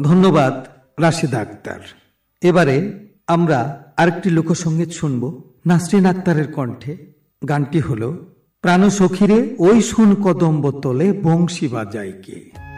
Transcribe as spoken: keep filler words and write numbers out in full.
ধন্যবাদ রাশেদা আক্তার। এবারে আমরা আরেকটি লোকসঙ্গীত শুনব নাসরিন আক্তারের কণ্ঠে। গানটি হল প্রাণসখীরে ওই শোন কদম্ব তলে বংশী বাজায় কে।